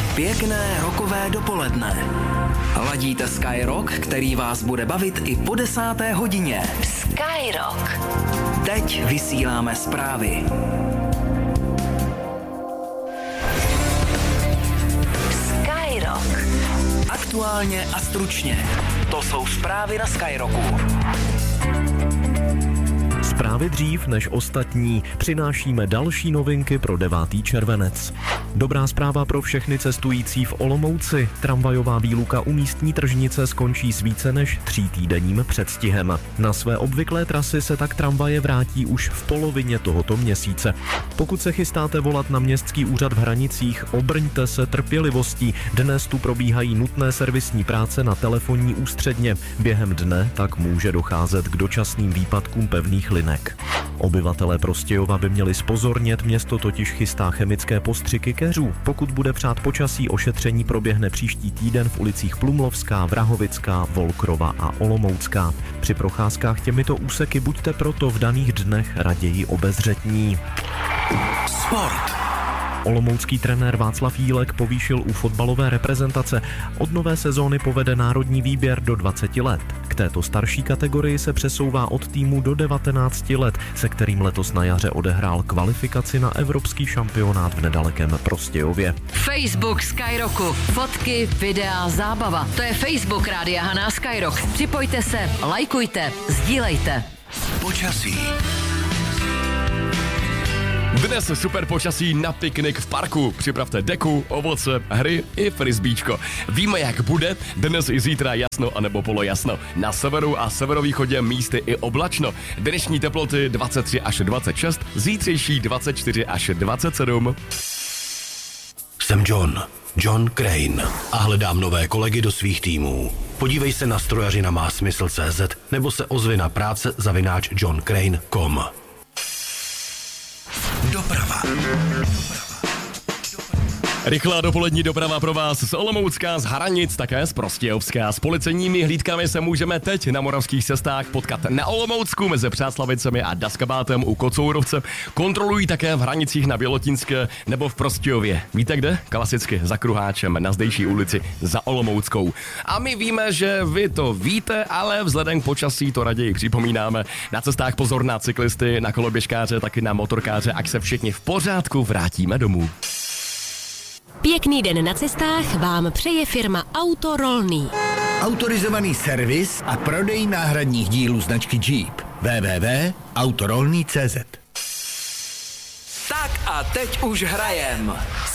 Pěkné rokové dopoledne. Ladíte Sky Rock, který vás bude bavit i po 10. hodině. Sky Rock. Teď vysíláme zprávy. Sky Rock. Aktuálně a stručně. To jsou zprávy na Sky Rocku. Zprávy dřív než ostatní, přinášíme další novinky pro 9. červenec. Dobrá zpráva pro všechny cestující v Olomouci. Tramvajová výluka u místní tržnice skončí s více než 3týdenním předstihem. Na své obvyklé trasy se tak tramvaje vrátí už v polovině tohoto měsíce. Pokud se chystáte volat na městský úřad v Hranicích, obrňte se trpělivostí. Dnes tu probíhají nutné servisní práce na telefonní ústředně. Během dne tak může docházet k dočasným výpadkům pevných linek. Obyvatelé Prostějova by měli zpozornět, město totiž chystá chemické postřiky keřů. Pokud bude přát počasí, ošetření proběhne příští týden v ulicích Plumlovská, Vrahovická, Volkrova a Olomoucká. Při procházkách těmito úseky buďte proto v daných dnech raději obezřetní. Sport. Olomoucký trenér Václav Jílek povýšil u fotbalové reprezentace. Od nové sezóny povede národní výběr do 20 let. K této starší kategorii se přesouvá od týmu do 19 let, se kterým letos na jaře odehrál kvalifikaci na evropský šampionát v nedalekém Prostějově. Facebook Sky Rocku. Fotky, videa, zábava. To je Facebook Rádia Haná Sky Rock. Připojte se, lajkujte, sdílejte. Počasí. Dnes super počasí na piknik v parku. Připravte deku, ovoce, hry i frisbíčko. Víme, jak bude. Dnes i zítra jasno anebo polojasno. Na severu a severovýchodě místy i oblačno. Dnešní teploty 23 až 26, zítřejší 24 až 27. Jsem John Crane a hledám nové kolegy do svých týmů. Podívej se na strojařina má smysl.cz nebo se ozvi na práce@johncrane.com. Doprava. Rychlá dopolední doprava pro vás z Olomoucka, z Hranic, také z Prostějovska. S policejními hlídkami se můžeme teď na moravských cestách potkat na Olomoucku mezi Přáslavicemi a Daskabátem u Kocourovce. Kontrolují také v Hranicích na Bělotínské nebo v Prostějově. Víte kde? Klasicky za Kruháčem na zdejší ulici za Olomouckou. A my víme, že vy to víte, ale vzhledem k počasí to raději připomínáme. Na cestách pozor na cyklisty, na koloběžkáře, taky na motorkáře, ať se všichni v pořádku vrátíme domů. Pěkný den na cestách vám přeje firma Autorolný. Autorizovaný servis a prodej náhradních dílů značky Jeep. www.autorolný.cz. Tak a teď už hrajem.